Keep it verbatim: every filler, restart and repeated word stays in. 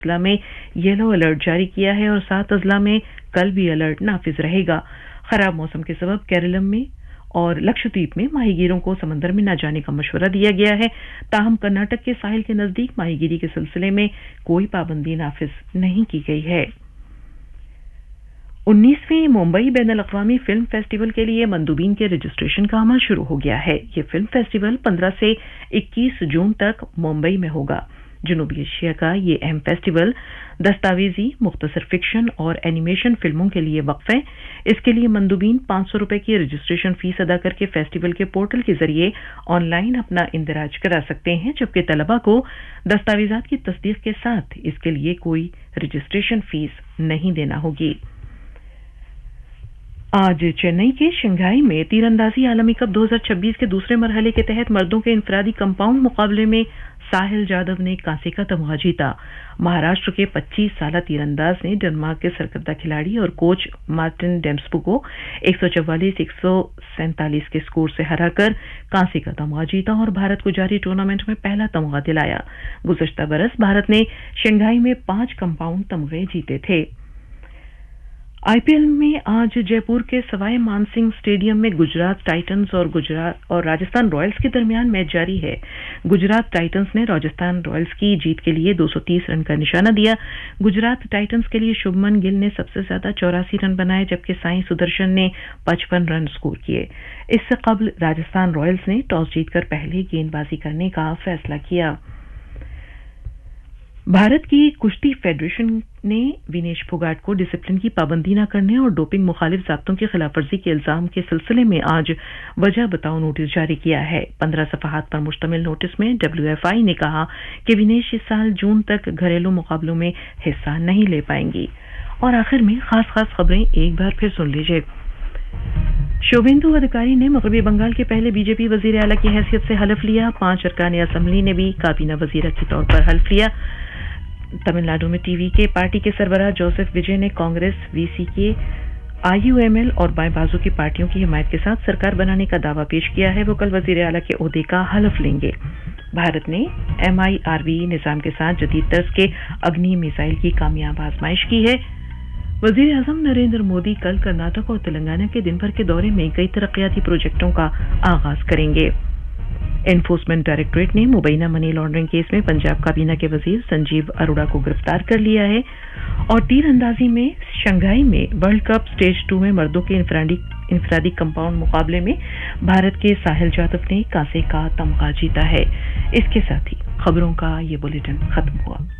अजला में yellow alert जारी किया है और सात अजला में कल भी अलर्ट नाफिज रहेगा। खराब मौसम के सबब केरलम में और लक्षद्वीप में माहीगीरों को समंदर में न जाने का मशवरा दिया गया है। ताहम कर्नाटक के साहिल के नजदीक माहीगीरी के सिलसिले में कोई पाबंदी नाफिज नहीं की गई है। उन्नीसवें मुंबई बैनुल-अक़वामी फिल्म फेस्टिवल के लिए मंदूबीन के रजिस्ट्रेशन का अमल शुरू हो गया है। ये फिल्म फेस्टिवल पंद्रह से इक्कीस जून तक मुंबई में होगा। जनूबी एशिया का ये अहम फेस्टिवल दस्तावेजी, मुख्तसर फिक्शन और एनिमेशन फिल्मों के लिए वक्फ है। इसके लिए मंदूबीन पाँच सौ रुपए की रजिस्ट्रेशन फीस अदा करके फेस्टिवल के पोर्टल के जरिए ऑनलाइन अपना इंदराज करा सकते हैं, जबकि तलबा को दस्तावेजात की तस्दीक के साथ इसके लिए कोई रजिस्ट्रेशन फीस नहीं देना होगी। आज चेन्नई के शंघाई में तीरंदाजी आलमी कप दो हज़ार छब्बीस के दूसरे मरहले के तहत मर्दों के इनफरादी कंपाउंड मुकाबले में साहिल जादव ने कांसे का तमगा जीता। महाराष्ट्र के पच्चीस साला तीरंदाज ने डेनमार्क के सरकर्दा खिलाड़ी और कोच मार्टिन डेम्सबू को एक सौ चौवालीस एक सौ सैंतालीस के स्कोर से हराकर कांसे का तमगा जीता और भारत को जारी टूर्नामेंट में पहला तमगा दिलाया। गुज़श्ता बरस भारत ने शंघाई में पांच कंपाउंड तमगे जीते थे। आईपीएल में आज जयपुर के सवाई मानसिंह स्टेडियम में गुजरात टाइटंस और गुजरात और राजस्थान रॉयल्स के दरमियान मैच जारी है। गुजरात टाइटंस ने राजस्थान रॉयल्स की जीत के लिए दो सौ तीस रन का निशाना दिया। गुजरात टाइटंस के लिए शुभमन गिल ने सबसे ज्यादा चौरासी रन बनाए, जबकि साई सुदर्शन ने पचपन रन स्कोर किए। इससे कबल राजस्थान रॉयल्स ने टॉस जीतकर पहले गेंदबाजी करने का फैसला किया। भारत की कुश्ती फेडरेशन ने विनेश फोगाट को डिसिप्लिन की पाबंदी न करने और डोपिंग मुखालिफ ज़ाब्तों की खिलाफवर्जी के इल्जाम के सिलसिले में आज वजह बताओ नोटिस जारी किया है। पंद्रह सफहात पर मुश्तमिल नोटिस में डब्ल्यूएफआई ने कहा कि विनेश इस साल जून तक घरेलू मुकाबलों में हिस्सा नहीं ले पाएंगी। और आखिर में खास खास खबरें एक बार फिर सुन लीजिए। शोभेंदु अधिकारी ने मगरबी बंगाल के पहले बीजेपी वजीर आला की हैसियत से हलफ लिया। पांच अरकान असम्बली ने भी काबीना वजीरा के तौर पर हल्फ लिया। तमिलनाडु में टीवी के पार्टी के सरबराह जोसेफ विजय ने कांग्रेस, वीसी के, आईयूएमएल और बाएं बाजू की पार्टियों की हिमायत के साथ सरकार बनाने का दावा पेश किया है। वो कल वजीर आला के ओहदे का हलफ लेंगे। भारत ने एमआईआरवी निजाम के साथ जदीद तर्ज के अग्नि मिसाइल की कामयाब आजमाइश की है। वजीर आजम नरेंद्र मोदी कल कर्नाटक और तेलंगाना के दिन भर के दौरे में कई तरक्याती प्रोजेक्टों का आगाज करेंगे। एनफोर्समेंट डायरेक्टरेट ने मुबैना मनी लॉन्ड्रिंग केस में पंजाब काबीना के वजीर संजीव अरोड़ा को गिरफ्तार कर लिया है। और तीर अंदाजी में शंघाई में वर्ल्ड कप स्टेज टू में मर्दों के इनफरादी इनफरादी कंपाउंड मुकाबले में भारत के साहिल जादव ने कांसे का तमगा जीता है। इसके साथ ही खबरों का ये बुलेटिन खत्म हुआ।